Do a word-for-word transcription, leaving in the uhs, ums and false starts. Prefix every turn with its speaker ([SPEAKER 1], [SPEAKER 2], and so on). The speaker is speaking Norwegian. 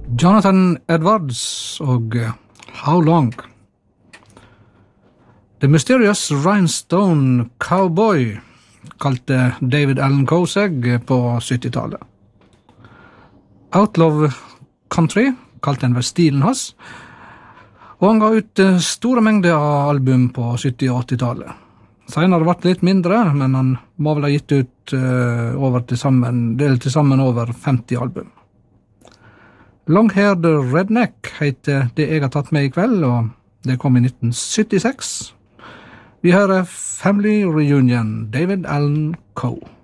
[SPEAKER 1] Jonathan Edwards og How Long. The Mysterious Rhinestone Cowboy kalte David Allan Coe seg på syttitallet. Outlaw Country kalte han vel stilen hans, og han ga ut store mengder av album på sytti- og åttitallet. Senere ble det litt mindre, men han må vel ha gitt ut uh, over til sammen, del til sammen over femti album. Long-haired Redneck heter det jeg har tatt med i kveld, og det kom i nitten syttiseks. Vi hører Family Reunion, David Allan Coe.